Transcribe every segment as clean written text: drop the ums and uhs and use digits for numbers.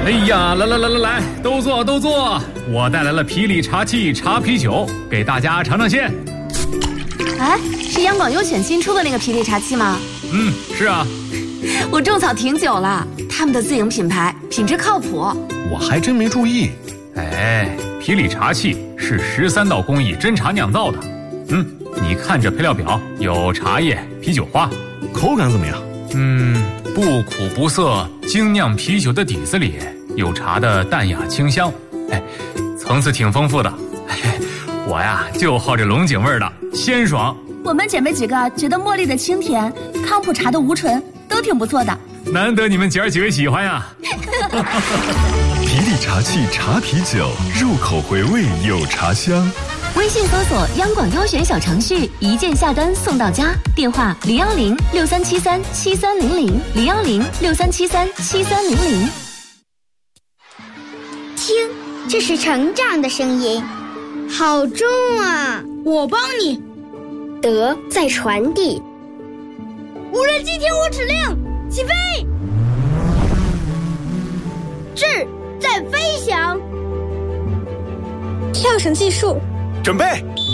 哎呀，来，都坐，我带来了霹雳茶器茶啤酒，给大家尝尝鲜。 哎，是央广优选新出的那个霹雳茶器吗？ 是啊。 我种草挺久了，他们的自营品牌，品质靠谱。 我还真没注意。 哎，霹雳茶器是13道工艺真茶酿造的。你看这配料表，有茶叶、啤酒花， 口感怎么样？ 不苦不涩，精酿啤酒的底子里有茶的淡雅清香，层次挺丰富的。我呀就好这龙井味的，鲜爽。 我们姐妹几个觉得茉莉的清甜，康普茶的无醇都挺不错的。 难得你们姐儿几位喜欢呀。 霹雳茶器茶啤酒，入口回味有茶香。 微信搜索央广优选小程序，一键下单送到家。电话010-6373-7300，010-6373-7300。 听，这是成长的声音，好重啊！ 我帮你。 德在传递。 无人机听我指令，起飞！智在飞翔。 跳绳技术， 准备。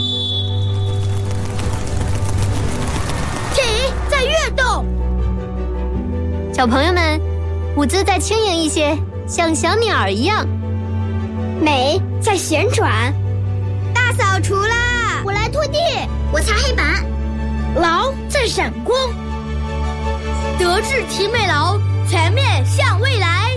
体在跃动。 小朋友们，舞姿再轻盈一些，像小鸟儿一样。 美在旋转。 大扫除啦！ 我来拖地，我擦黑板。 劳在闪光。德智体美劳，全面向未来。